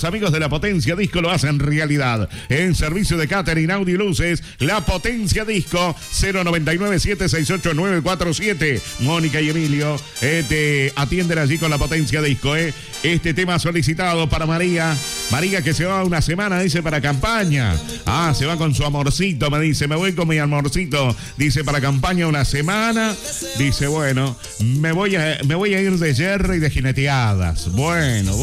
amigos de La Potencia Disco lo hacen realidad. En servicio de catering, audio y luces, La Potencia Disco, 099-768-947. Mónica y Emilio te atienden allí con La Potencia Disco. Este tema solicitado para María. María que se va una semana, dice, para campaña. Se va con su amorcito, me dice. Me voy con mi amorcito, dice, para campaña una semana. Dice, bueno, me voy a ir de yerra y de jineteadas. Bueno.